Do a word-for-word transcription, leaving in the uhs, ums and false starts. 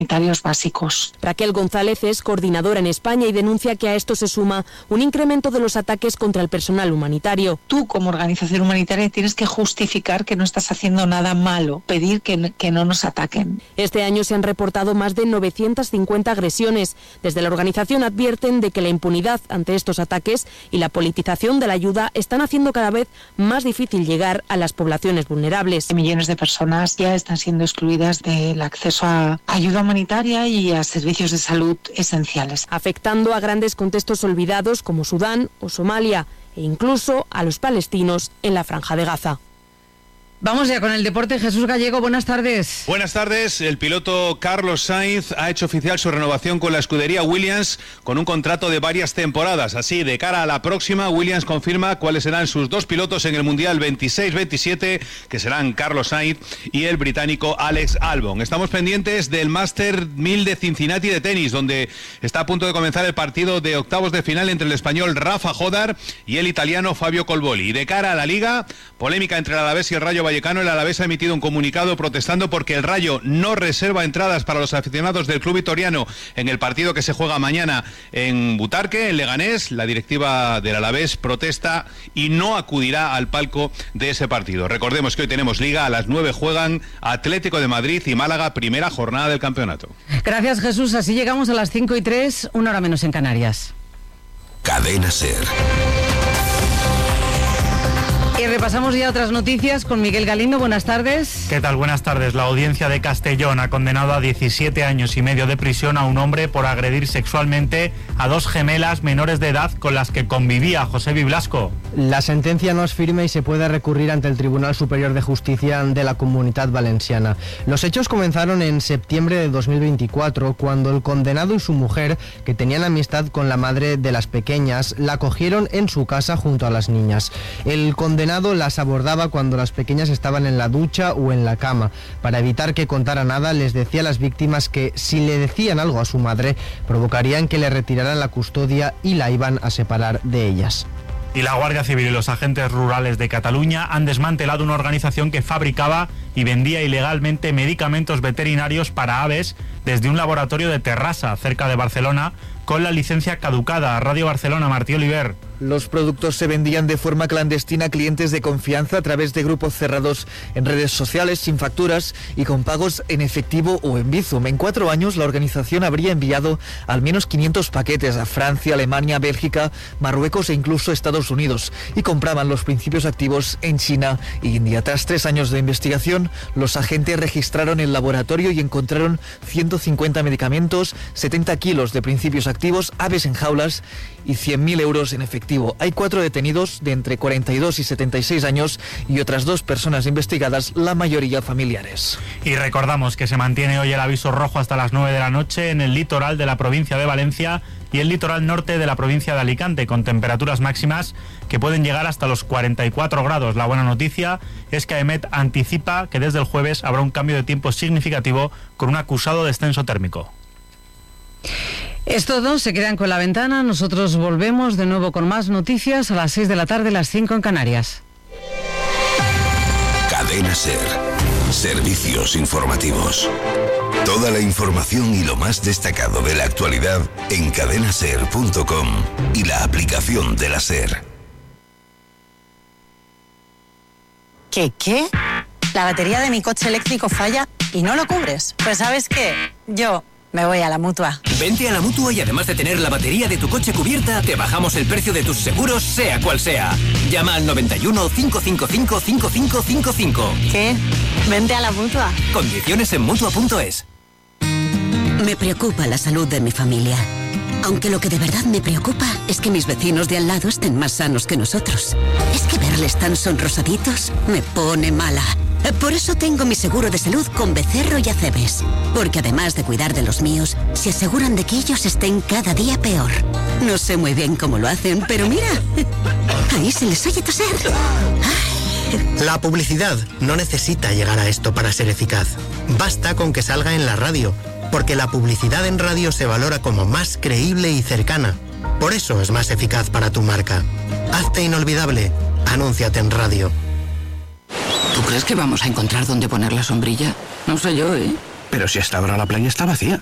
sanitarios básicos. Raquel González es coordinadora en España y denuncia que a esto se suma un incremento de los ataques contra el personal humanitario. Tú, como organización humanitaria, tienes que justificar que no estás haciendo nada malo, pedir que, que no nos ataquen. Este año se han reportado más de novecientas cincuenta agresiones. Desde la organización advierten de que la impunidad ante estos ataques y la politización de la ayuda están haciendo cada vez más difícil llegar a las poblaciones vulnerables. Millones de personas ya están siendo excluidas del acceso a ayuda humanitaria y a servicios de salud esenciales, afectando a grandes contextos olvidados como Sudán o Somalia e incluso a los palestinos en la Franja de Gaza. Vamos ya con el deporte. Jesús Gallego, buenas tardes. Buenas tardes. El piloto Carlos Sainz ha hecho oficial su renovación con la escudería Williams con un contrato de varias temporadas. Así, de cara a la próxima, Williams confirma cuáles serán sus dos pilotos en el Mundial veintiséis veintisiete, que serán Carlos Sainz y el británico Alex Albon. Estamos pendientes del Master mil de Cincinnati de tenis, donde está a punto de comenzar el partido de octavos de final entre el español Rafa Jodar y el italiano Fabio Colboli. Y de cara a la Liga, polémica entre el Alavés y el Rayo Vallecano. El Alavés ha emitido un comunicado protestando porque el Rayo no reserva entradas para los aficionados del club vitoriano en el partido que se juega mañana en Butarque, en Leganés. La directiva del Alavés protesta y no acudirá al palco de ese partido. Recordemos que hoy tenemos Liga, a las nueve juegan Atlético de Madrid y Málaga, primera jornada del campeonato. Gracias, Jesús. Así llegamos a las cinco y tres, una hora menos en Canarias. Cadena SER. Y repasamos ya otras noticias con Miguel Galindo. Buenas tardes. ¿Qué tal? Buenas tardes. La audiencia de Castellón ha condenado a diecisiete años y medio de prisión a un hombre por agredir sexualmente a dos gemelas menores de edad con las que convivía. José Biblasco. La sentencia no es firme y se puede recurrir ante el Tribunal Superior de Justicia de la Comunitat Valenciana. Los hechos comenzaron en septiembre de dos mil veinticuatro, cuando el condenado y su mujer, que tenían amistad con la madre de las pequeñas, la acogieron en su casa junto a las niñas. El condenado las abordaba cuando las pequeñas estaban en la ducha o en la cama. Para evitar que contara nada, les decía a las víctimas que si le decían algo a su madre, provocarían que le retiraran la custodia y la iban a separar de ellas. Y la Guardia Civil y los agentes rurales de Cataluña han desmantelado una organización que fabricaba y vendía ilegalmente medicamentos veterinarios para aves desde un laboratorio de Terrassa, cerca de Barcelona, con la licencia caducada. Radio Barcelona, Martí Oliver. Los productos se vendían de forma clandestina a clientes de confianza a través de grupos cerrados en redes sociales, sin facturas y con pagos en efectivo o en Bizum. En cuatro años, la organización habría enviado al menos quinientos paquetes a Francia, Alemania, Bélgica, Marruecos e incluso Estados Unidos, y compraban los principios activos en China e India. Tras tres años de investigación, los agentes registraron el laboratorio y encontraron ciento cincuenta medicamentos, setenta kilos de principios activos, aves en jaulas y cien mil euros en efectivo. Hay cuatro detenidos de entre cuarenta y dos y setenta y seis años y otras dos personas investigadas, la mayoría familiares. Y recordamos que se mantiene hoy el aviso rojo hasta las nueve de la noche en el litoral de la provincia de Valencia y el litoral norte de la provincia de Alicante, con temperaturas máximas que pueden llegar hasta los cuarenta y cuatro grados. La buena noticia es que AEMET anticipa que desde el jueves habrá un cambio de tiempo significativo con un acusado descenso térmico. Es todo, se quedan con la ventana. Nosotros volvemos de nuevo con más noticias a las seis de la tarde, las cinco en Canarias. Cadena SER. Servicios informativos. Toda la información y lo más destacado de la actualidad en cadena ser punto com y la aplicación de la SER. ¿Qué, qué? La batería de mi coche eléctrico falla y no lo cubres. Pues ¿sabes qué? Yo me voy a la Mutua. Vente a la Mutua y además de tener la batería de tu coche cubierta, te bajamos el precio de tus seguros, sea cual sea. Llama al noventa y uno, cinco cinco cinco, cinco cinco cinco cinco. ¿Qué? Vente a la Mutua. Condiciones en Mutua punto es. Me preocupa la salud de mi familia. Aunque lo que de verdad me preocupa es que mis vecinos de al lado estén más sanos que nosotros. Es que verles tan sonrosaditos me pone mala. Por eso tengo mi seguro de salud con Becerro y Acebes. Porque además de cuidar de los míos, se aseguran de que ellos estén cada día peor. No sé muy bien cómo lo hacen, pero mira, ahí se les oye toser. Ay. La publicidad no necesita llegar a esto para ser eficaz. Basta con que salga en la radio, porque la publicidad en radio se valora como más creíble y cercana. Por eso es más eficaz para tu marca. Hazte inolvidable. Anúnciate en radio. ¿Tú crees que vamos a encontrar dónde poner la sombrilla? No sé yo, ¿eh? Pero si hasta ahora la playa está vacía.